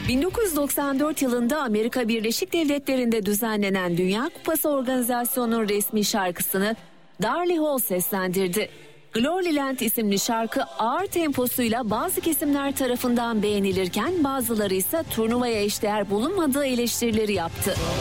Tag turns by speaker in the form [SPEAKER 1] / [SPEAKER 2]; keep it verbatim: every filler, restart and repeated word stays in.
[SPEAKER 1] bin dokuz yüz doksan dört yılında Amerika Birleşik Devletleri'nde düzenlenen Dünya Kupası organizasyonunun resmi şarkısını Darlie Hall seslendirdi. Gloryland isimli şarkı ağır temposuyla bazı kesimler tarafından beğenilirken bazıları ise turnuvaya eşdeğer bulunmadığı eleştirileri yaptı.